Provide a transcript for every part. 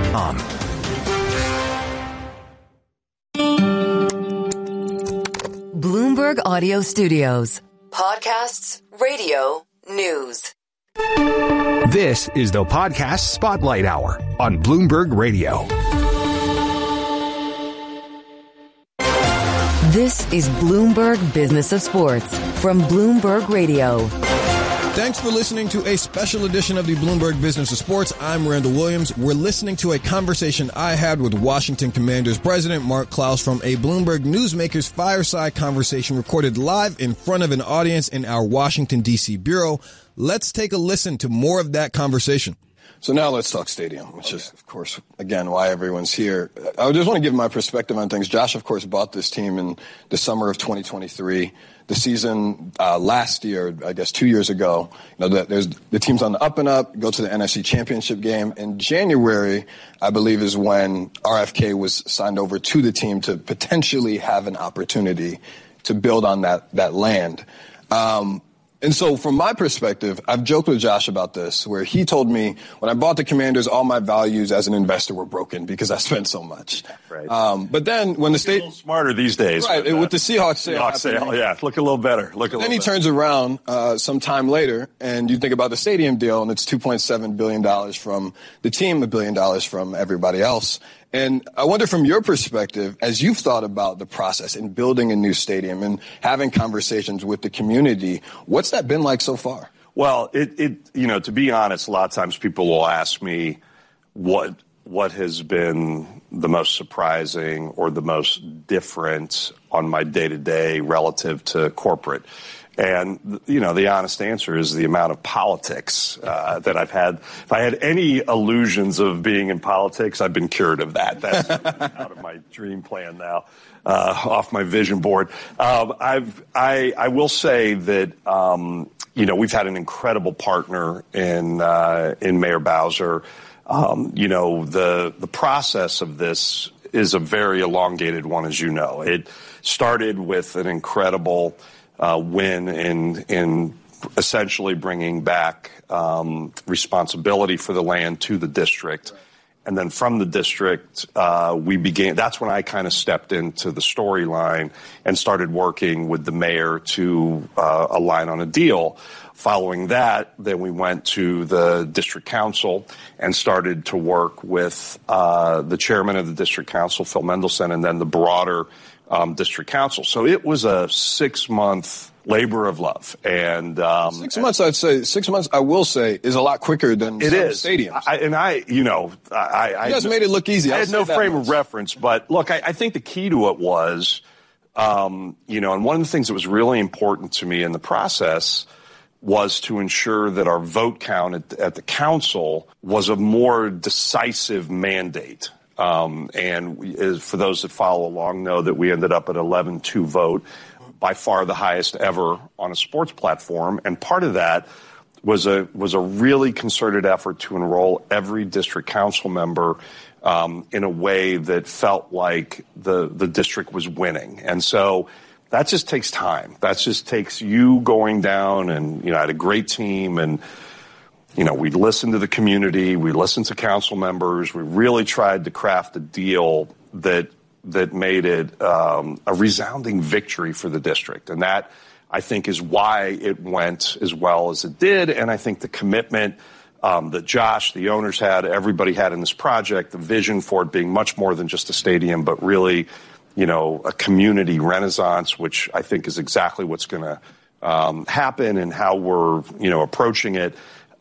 Bloomberg Audio Studios. Podcasts, radio, news. This is the Podcast Spotlight Hour on Bloomberg Radio. This is Bloomberg Business of Sports from Bloomberg Radio. Thanks for listening to a special edition of the Bloomberg Business of Sports. I'm Randall Williams. We're listening to a conversation I had with Washington Commanders President Mark Klaus from a Bloomberg Newsmakers fireside conversation recorded live in front of an audience in our Washington, D.C. bureau. Let's take a listen to more of that conversation. So now let's talk stadium, which is, of course, again, why everyone's here. I just want to give my perspective on things. Josh, of course, bought this team in the summer of 2023. The season last year, I guess 2 years ago, there's the team's on the up and up, go to the NFC Championship game. In January, I believe, is when RFK was signed over to the team to potentially have an opportunity to build on that land. And so from my perspective, I've joked with Josh about this, where he told me when I bought the Commanders, all my values as an investor were broken because I spent so much. Right. But then when the state... A little smarter these days. Right, with the Seahawks sale. Yeah, look a little better. Then he turns around some time later, and you think about the stadium deal, and it's $2.7 billion from the team, $1 billion from everybody else. And I wonder from your perspective, as you've thought about the process in building a new stadium and having conversations with the community, what's that been like so far? Well, to be honest, a lot of times people will ask me what has been the most surprising or the most different on my day-to-day relative to corporate. And, the honest answer is the amount of politics that I've had. If I had any illusions of being in politics, I've been cured of that. That's out of my dream plan now, off my vision board. I will say that, we've had an incredible partner in Mayor Bowser. The process of this is a very elongated one, as you know. It started with an incredible win in essentially bringing back responsibility for the land to the district. And then from the district, that's when I kind of stepped into the storyline and started working with the mayor to align on a deal. Following that, then we went to the district council and started to work with the chairman of the district council, Phil Mendelson, and then the broader district council. So it was a 6-month labor of love. And 6 months, I'd say, 6 months, I will say, is a lot quicker than it is. Stadiums. You guys made it look easy. I had no frame of reference, but look, I think the key to it was, and one of the things that was really important to me in the process was to ensure that our vote count at the council was a more decisive mandate. And for those that follow along know that we ended up at 11-2 vote, by far the highest ever on a sports platform. And part of that was a really concerted effort to enroll every district council member in a way that felt like the district was winning. And so that just takes time. That just takes you going down, and, I had a great team, and we listened to the community, we listened to council members, we really tried to craft a deal that made it a resounding victory for the district. And that, I think, is why it went as well as it did. And I think the commitment that Josh, the owners had, everybody had in this project, the vision for it being much more than just a stadium, but really, a community renaissance, which I think is exactly what's going to happen and how we're, approaching it.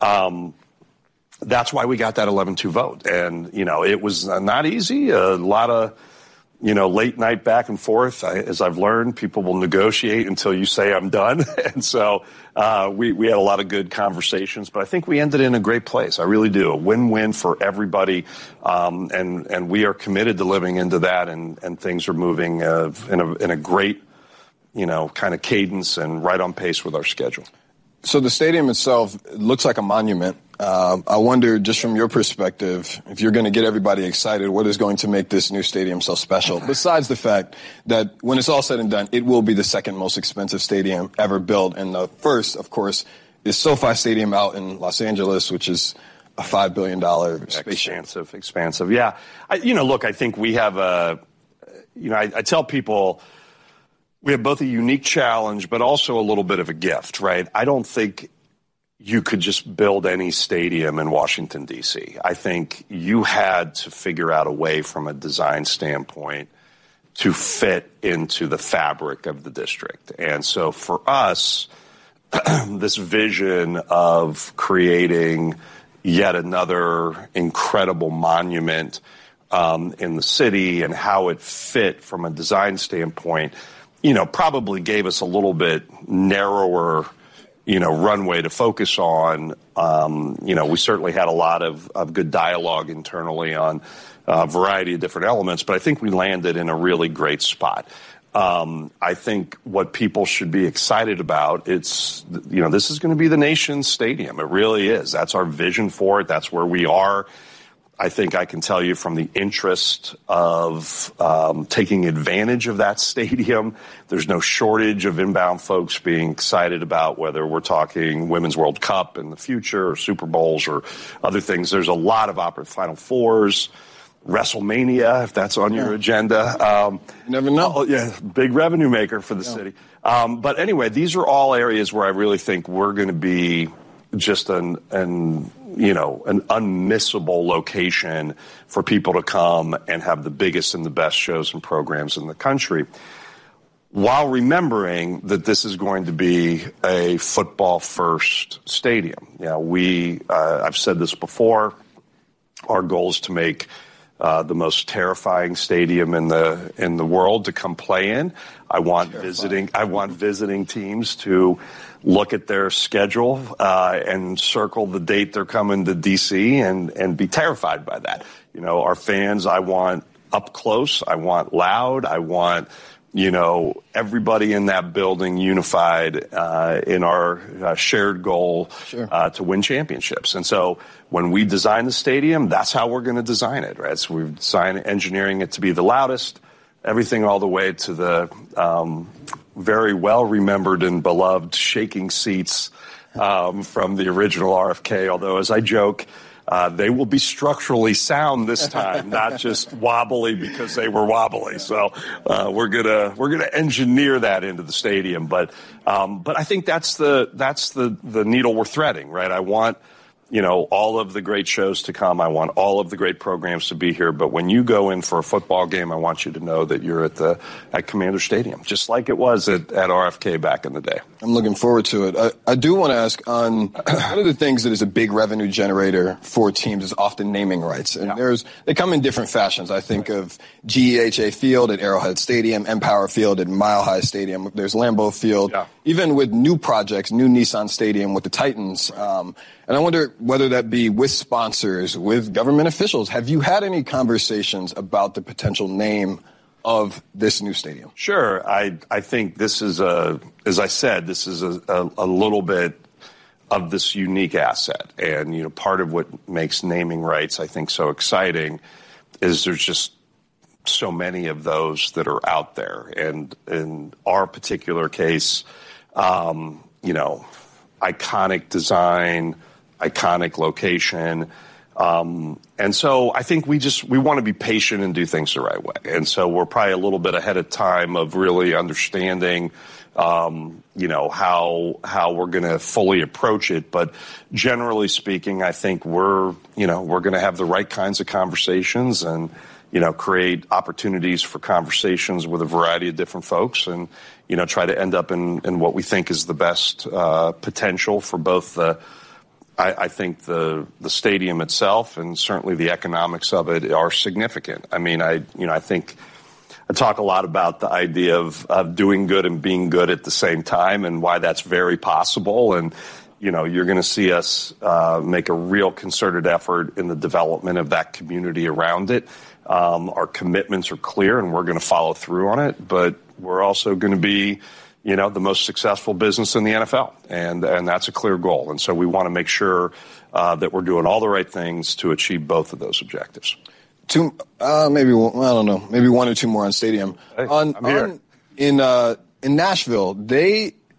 That's why we got that 11-2 vote. And, it was not easy. A lot of, late night back and forth. As I've learned, people will negotiate until you say I'm done. And so we had a lot of good conversations, but I think we ended in a great place. I really do. A win-win for everybody. And we are committed to living into that, and things are moving in a great, kind of cadence and right on pace with our schedule. So the stadium itself looks like a monument. I wonder, just from your perspective, if you're going to get everybody excited, what is going to make this new stadium so special? Besides the fact that when it's all said and done, it will be the second most expensive stadium ever built. And the first, of course, is SoFi Stadium out in Los Angeles, which is a $5 billion space. Expansive. Yeah. Look, I think we have I tell people we have both a unique challenge, but also a little bit of a gift, right? I don't think you could just build any stadium in Washington, D.C. I think you had to figure out a way from a design standpoint to fit into the fabric of the district. And so for us, this vision of creating yet another incredible monument in the city and how it fit from a design standpoint, probably gave us a little bit narrower runway to focus on. We certainly had a lot of good dialogue internally on a variety of different elements, but I think we landed in a really great spot. I think what people should be excited about, this is going to be the nation's stadium. It really is. That's our vision for it. That's where we are. I think I can tell you from the interest of taking advantage of that stadium, there's no shortage of inbound folks being excited about whether we're talking Women's World Cup in the future or Super Bowls or other things. There's a lot of Final Fours, WrestleMania, if that's on your agenda. You never know. Big revenue maker for the city. But anyway, these are all areas where I really think we're going to be just an unmissable location for people to come and have the biggest and the best shows and programs in the country, while remembering that this is going to be a football-first stadium. I've said this before, our goal is to make the most terrifying stadium in the world to come play in. I want visiting teams to look at their schedule and circle the date they're coming to D.C. and be terrified by that. Our fans, I want up close. I want loud. I want everybody in that building unified in our shared goal to win championships. And so when we design the stadium, that's how we're going to design it, right? So we've designed engineering it to be the loudest, everything all the way to the very well-remembered and beloved shaking seats from the original RFK, although, as I joke, they will be structurally sound this time, not just wobbly because they were wobbly. So we're gonna engineer that into the stadium. But I think that's the needle we're threading, right? I want all of the great shows to come. I want all of the great programs to be here. But when you go in for a football game, I want you to know that you're at Commander Stadium, just like it was at RFK back in the day. I'm looking forward to it. I do want to ask on one of the things that is a big revenue generator for teams is often naming rights. And they come in different fashions. I think of GEHA Field at Arrowhead Stadium, Empower Field at Mile High Stadium. There's Lambeau Field. Yeah. Even with new projects, new Nissan Stadium with the Titans. And I wonder whether that be with sponsors, with government officials. Have you had any conversations about the potential name of this new stadium? Sure. I think this is as I said, this is a little bit of this unique asset. And, part of what makes naming rights, I think, so exciting is there's just so many of those that are out there. And in our particular case, iconic design, iconic location. And so I think we want to be patient and do things the right way. And so we're probably a little bit ahead of time of really understanding, how we're going to fully approach it. But generally speaking, I think we're going to have the right kinds of conversations and, create opportunities for conversations with a variety of different folks and, try to end up in what we think is the best potential for both I think the stadium itself and certainly the economics of it are significant. I mean, I think I talk a lot about the idea of doing good and being good at the same time and why that's very possible. And, you're going to see us make a real concerted effort in the development of that community around it. Our commitments are clear and we're going to follow through on it, but we're also going to be the most successful business in the NFL. And that's a clear goal. And so we want to make sure that we're doing all the right things to achieve both of those objectives. Maybe one or two more on stadium. Hey, I'm here. In Nashville, they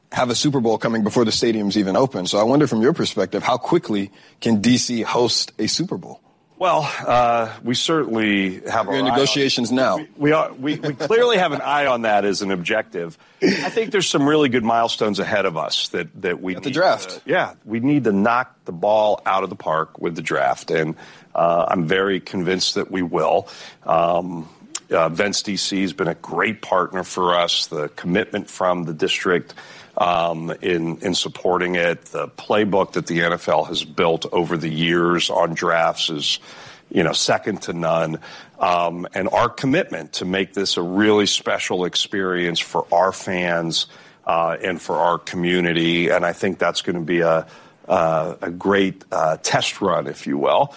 have a Super Bowl coming before the stadium's even open. So I wonder, from your perspective, how quickly can D.C. host a Super Bowl? Well, we certainly have our negotiations now. We clearly have an eye on that as an objective. I think there's some really good milestones ahead of us that we need the draft. We need to knock the ball out of the park with the draft, and I'm very convinced that we will. Vince DC has been a great partner for us. The commitment from the district in supporting it, the playbook that the NFL has built over the years on drafts is, second to none. And our commitment to make this a really special experience for our fans and for our community. And I think that's going to be a great test run, if you will.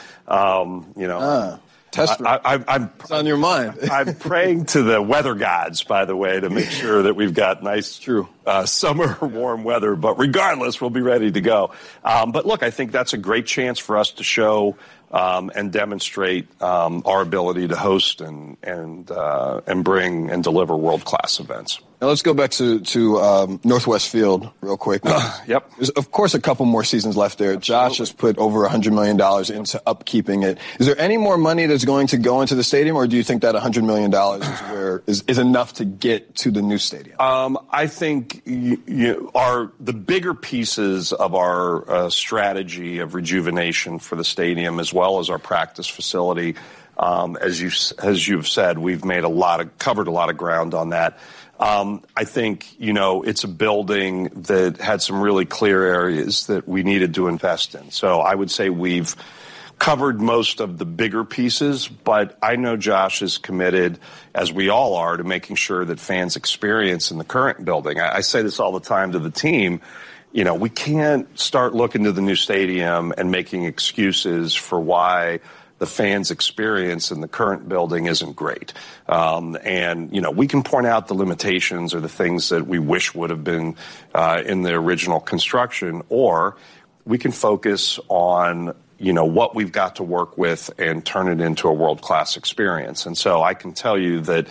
Test run. It's on your mind. I'm praying to the weather gods, by the way, to make sure that we've got nice, summer warm weather. But regardless, we'll be ready to go. But look, I think that's a great chance for us to show and demonstrate our ability to host and bring and deliver world-class events. Now let's go back to Northwest Field real quick. Yep. There's, of course, a couple more seasons left there. Absolutely. Josh has put over $100 million into upkeeping it. Is there any more money that's going to go into the stadium, or do you think that $100 million is enough to get to the new stadium? I think the bigger pieces of our strategy of rejuvenation for the stadium, as well as our practice facility, as you've said, we've covered a lot of ground on that. I think, it's a building that had some really clear areas that we needed to invest in. So I would say we've covered most of the bigger pieces, but I know Josh is committed, as we all are, to making sure that fans experience in the current building. I say this all the time to the team. We can't start looking to the new stadium and making excuses for why the fans' experience in the current building isn't great. We can point out the limitations or the things that we wish would have been in the original construction, or we can focus on, what we've got to work with and turn it into a world-class experience. And so I can tell you that,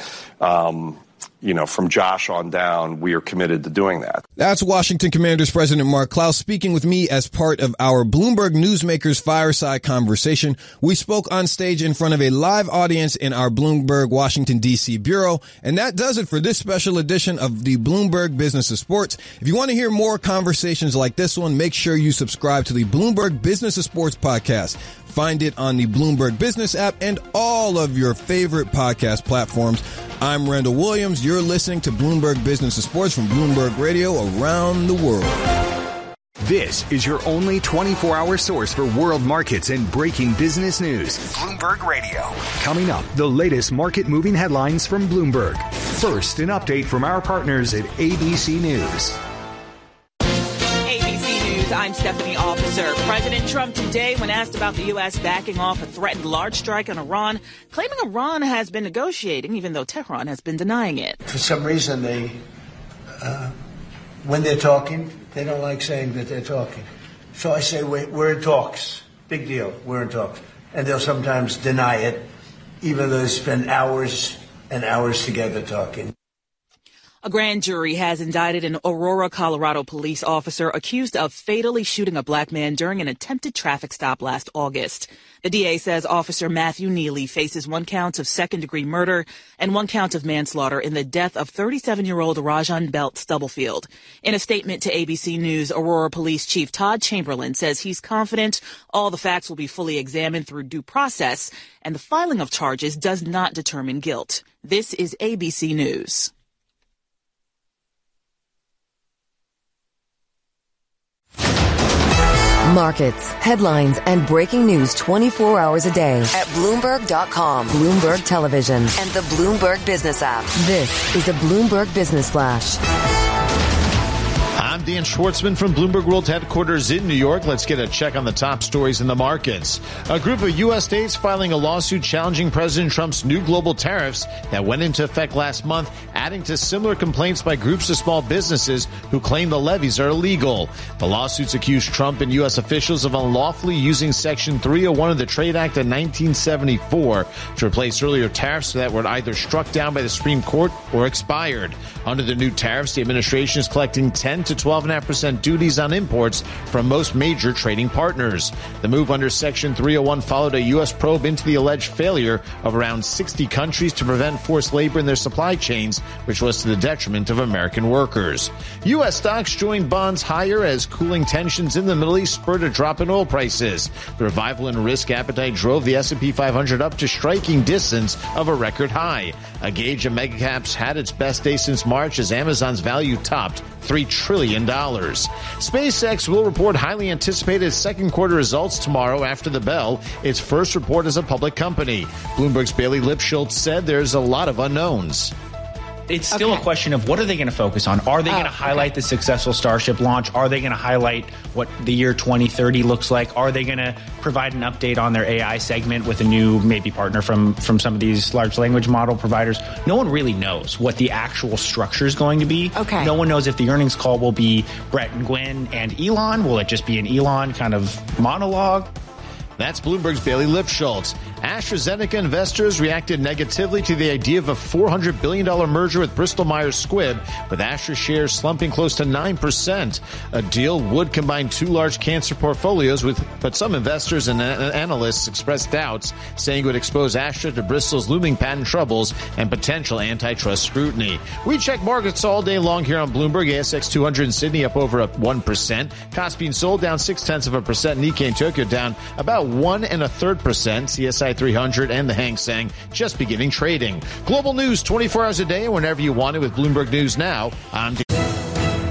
from Josh on down, we are committed to doing that. That's Washington Commanders President Mark Klaus speaking with me as part of our Bloomberg Newsmakers Fireside Conversation. We spoke on stage in front of a live audience in our Bloomberg Washington, D.C. bureau. And that does it for this special edition of the Bloomberg Business of Sports. If you want to hear more conversations like this one, make sure you subscribe to the Bloomberg Business of Sports podcast. Find it on the Bloomberg Business app and all of your favorite podcast platforms. I'm Randall Williams. You're listening to Bloomberg Business of Sports from Bloomberg Radio around the world. This is your only 24-hour source for world markets and breaking business news. Bloomberg Radio. Coming up, the latest market-moving headlines from Bloomberg. First, an update from our partners at ABC News. I'm Stephanie Officer. President Trump today, when asked about the U.S. backing off a threatened large strike on Iran, claiming Iran has been negotiating, even though Tehran has been denying it. For some reason, when they're talking, they don't like saying that they're talking. So I say, we're in talks. Big deal. We're in talks. And they'll sometimes deny it, even though they spend hours and hours together talking. A grand jury has indicted an Aurora, Colorado police officer accused of fatally shooting a black man during an attempted traffic stop last August. The DA says Officer Matthew Neely faces 1 count of second-degree murder and 1 count of manslaughter in the death of 37-year-old Rajan Belt Stubblefield. In a statement to ABC News, Aurora Police Chief Todd Chamberlain says he's confident all the facts will be fully examined through due process, and the filing of charges does not determine guilt. This is ABC News. Markets, headlines, and breaking news 24 hours a day at Bloomberg.com, Bloomberg Television, and the Bloomberg Business app. This is a Bloomberg Business Flash. I'm Dan Schwartzman from Bloomberg World Headquarters in New York. Let's get a check on the top stories in the markets. A group of U.S. states filing a lawsuit challenging President Trump's new global tariffs that went into effect last month, adding to similar complaints by groups of small businesses who claim the levies are illegal. The lawsuits accuse Trump and U.S. officials of unlawfully using Section 301 of the Trade Act of 1974 to replace earlier tariffs that were either struck down by the Supreme Court or expired. Under the new tariffs, the administration is collecting 10 to 12.5% duties on imports from most major trading partners. The move under Section 301 followed a U.S. probe into the alleged failure of around 60 countries to prevent forced labor in their supply chains, which was to the detriment of American workers. U.S. stocks joined bonds higher as cooling tensions in the Middle East spurred a drop in oil prices. The revival in risk appetite drove the S&P 500 up to striking distance of a record high. A gauge of megacaps had its best day since March as Amazon's value topped $3 trillion. SpaceX will report highly anticipated second quarter results tomorrow after the bell, its first report as a public company. Bloomberg's Bailey Lipschultz said there's a lot of unknowns. It's still a question of what are they going to focus on? Are they going to highlight the successful Starship launch? Are they going to highlight what the year 2030 looks like? Are they going to provide an update on their AI segment with a new maybe partner from some of these large language model providers? No one really knows what the actual structure is going to be. Okay. No one knows if the earnings call will be Brett and Gwen and Elon. Will it just be an Elon kind of monologue? That's Bloomberg's Bailey Lipschultz. AstraZeneca investors reacted negatively to the idea of a $400 billion merger with Bristol-Myers Squibb, with Astra shares slumping close to 9%. A deal would combine two large cancer portfolios, but some investors and analysts expressed doubts, saying it would expose Astra to Bristol's looming patent troubles and potential antitrust scrutiny. We check markets all day long here on Bloomberg. ASX 200 in Sydney up over 1%. Kospi and Seoul down 0.6%. Nikkei in Tokyo down about 1 1/3%. CSI 300 and the Hang Seng just beginning trading. Global news 24 hours a day and whenever you want it with Bloomberg News Now. I'm